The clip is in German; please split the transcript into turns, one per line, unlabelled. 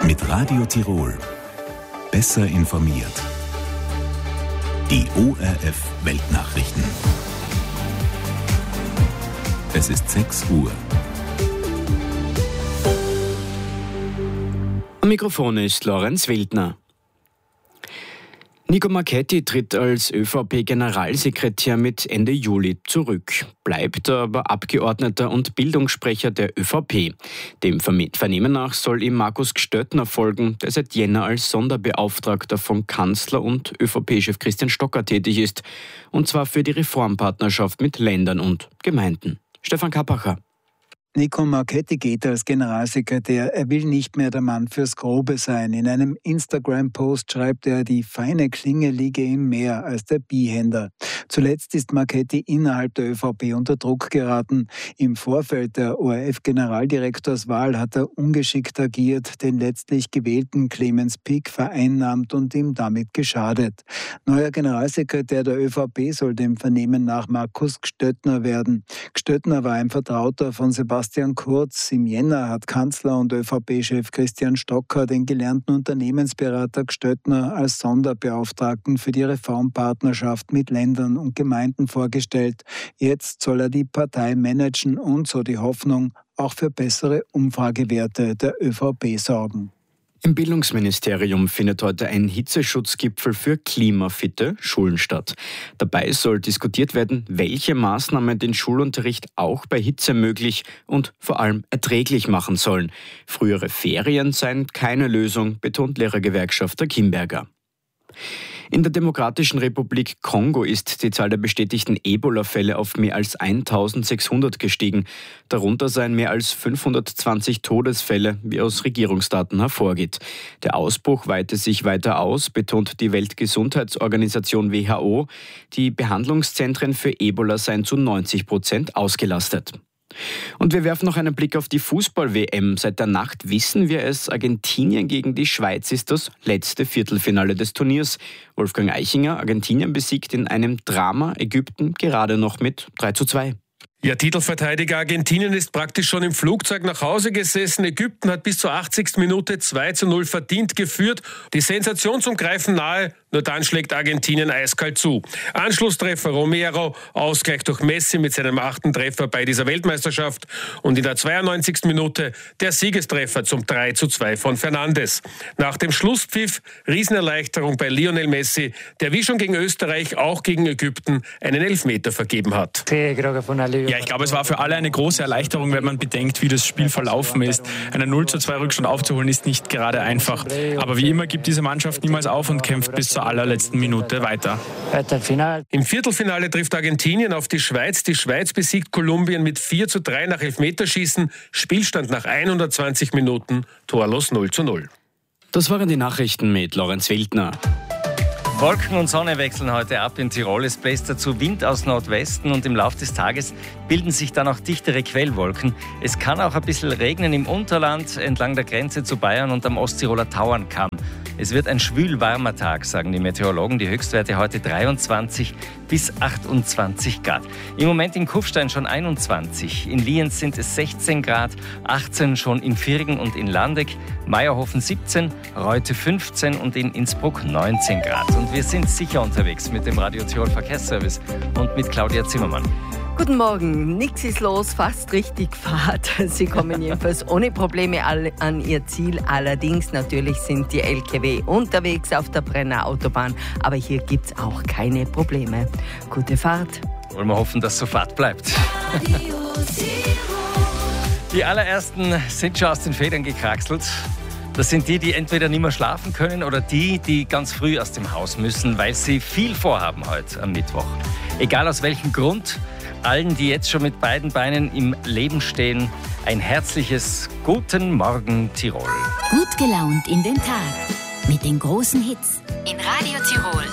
Mit Radio Tirol. Besser informiert. Die ORF Weltnachrichten. Es ist 6 Uhr.
Am Mikrofon ist Lorenz Wildner. Nico Marchetti tritt als ÖVP-Generalsekretär mit Ende Juli zurück, bleibt aber Abgeordneter und Bildungssprecher der ÖVP. Dem Vernehmen nach soll ihm Markus Gstöttner folgen, der seit Jänner als Sonderbeauftragter von Kanzler und ÖVP-Chef Christian Stocker tätig ist, und zwar für die Reformpartnerschaft mit Ländern und Gemeinden. Stefan Kappacher.
Nico Marchetti geht als Generalsekretär. Er will nicht mehr der Mann fürs Grobe sein. In einem Instagram-Post schreibt er, die feine Klinge liege ihm mehr als der Bihänder. Zuletzt ist Marchetti innerhalb der ÖVP unter Druck geraten. Im Vorfeld der ORF-Generaldirektorswahl hat er ungeschickt agiert, den letztlich gewählten Clemens Pick vereinnahmt und ihm damit geschadet. Neuer Generalsekretär der ÖVP soll dem Vernehmen nach Markus Gstöttner werden. Gstöttner war ein Vertrauter von Sebastian Kurz. Im Jänner hat Kanzler und ÖVP-Chef Christian Stocker den gelernten Unternehmensberater Gstöttner als Sonderbeauftragten für die Reformpartnerschaft mit Ländern und Gemeinden vorgestellt. Jetzt soll er die Partei managen und, so die Hoffnung, auch für bessere Umfragewerte der ÖVP sorgen.
Im Bildungsministerium findet heute ein Hitzeschutzgipfel für klimafitte Schulen statt. Dabei soll diskutiert werden, welche Maßnahmen den Schulunterricht auch bei Hitze möglich und vor allem erträglich machen sollen. Frühere Ferien seien keine Lösung, betont Lehrergewerkschafter Kimberger. In der Demokratischen Republik Kongo ist die Zahl der bestätigten Ebola-Fälle auf mehr als 1600 gestiegen. Darunter seien mehr als 520 Todesfälle, wie aus Regierungsdaten hervorgeht. Der Ausbruch weite sich weiter aus, betont die Weltgesundheitsorganisation WHO. Die Behandlungszentren für Ebola seien zu 90% ausgelastet. Und wir werfen noch einen Blick auf die Fußball-WM. Seit der Nacht wissen wir es, Argentinien gegen die Schweiz ist das letzte Viertelfinale des Turniers. Wolfgang Eichinger, Argentinien besiegt in einem Drama Ägypten gerade noch mit 3:2.
Ja, Titelverteidiger Argentinien ist praktisch schon im Flugzeug nach Hause gesessen. Ägypten hat bis zur 80. Minute 2:0 verdient geführt. Die Sensation zum Greifen nahe, nur dann schlägt Argentinien eiskalt zu. Anschlusstreffer Romero, Ausgleich durch Messi mit seinem 8. Treffer bei dieser Weltmeisterschaft. Und in der 92. Minute der Siegestreffer zum 3:2 von Fernandes. Nach dem Schlusspfiff Riesenerleichterung bei Lionel Messi, der wie schon gegen Österreich auch gegen Ägypten einen Elfmeter vergeben hat.
Ja, ich glaube, es war für alle eine große Erleichterung, wenn man bedenkt, wie das Spiel verlaufen ist. Einen 0:2 Rückstand aufzuholen ist nicht gerade einfach. Aber wie immer gibt diese Mannschaft niemals auf und kämpft bis zur allerletzten Minute weiter.
Im Viertelfinale trifft Argentinien auf die Schweiz. Die Schweiz besiegt Kolumbien mit 4:3 nach Elfmeterschießen. Spielstand nach 120 Minuten, torlos 0:0.
Das waren die Nachrichten mit Lorenz Wildner.
Wolken und Sonne wechseln heute ab in Tirol. Es bläst dazu Wind aus Nordwesten und im Laufe des Tages bilden sich dann auch dichtere Quellwolken. Es kann auch ein bisschen regnen im Unterland, entlang der Grenze zu Bayern und am Osttiroler Tauernkamm. Es wird ein schwül-warmer Tag, sagen die Meteorologen. Die Höchstwerte heute 23 bis 28 Grad. Im Moment in Kufstein schon 21. In Lienz sind es 16 Grad, 18 schon in Virgen und in Landeck, Meierhofen 17, Reute 15 und in Innsbruck 19 Grad. Und wir sind sicher unterwegs mit dem Radio Tirol Verkehrsservice und mit Claudia Zimmermann.
Guten Morgen, nichts ist los, fast richtig Fahrt. Sie kommen jedenfalls ohne Probleme an ihr Ziel. Allerdings natürlich sind die LKW unterwegs auf der Brenner Autobahn, aber hier gibt es auch keine Probleme. Gute Fahrt.
Wollen wir hoffen, dass so Fahrt bleibt. Die allerersten sind schon aus den Federn gekraxelt. Das sind die entweder nicht mehr schlafen können oder die ganz früh aus dem Haus müssen, weil sie viel vorhaben heute am Mittwoch. Egal aus welchem Grund, allen, die jetzt schon mit beiden Beinen im Leben stehen, ein herzliches Guten Morgen Tirol.
Gut gelaunt in den Tag mit den großen Hits in Radio Tirol.